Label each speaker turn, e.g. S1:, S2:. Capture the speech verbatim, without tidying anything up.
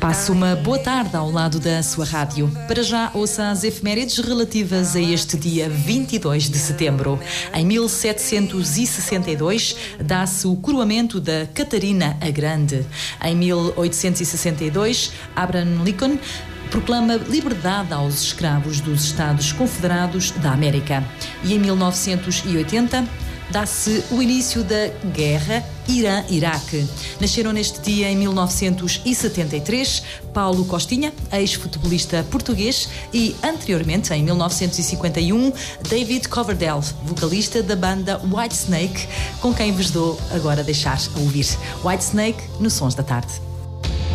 S1: Passe uma boa tarde ao lado da sua rádio. Para já, ouça as efemérides relativas a este dia vinte e dois de setembro. Em mil setecentos e sessenta e dois, dá-se o coroamento da Catarina a Grande. Em mil oitocentos e sessenta e dois, Abraham Lincoln proclama liberdade aos escravos dos Estados Confederados da América. E em mil novecentos e oitenta, dá-se o início da Guerra Irã-Iraque. Nasceram neste dia, em mil novecentos e setenta e três, Paulo Costinha, ex-futebolista português, e anteriormente, em mil novecentos e cinquenta e um, David Coverdale, vocalista da banda Whitesnake, com quem vos dou agora a deixar a ouvir Whitesnake no Sons da Tarde.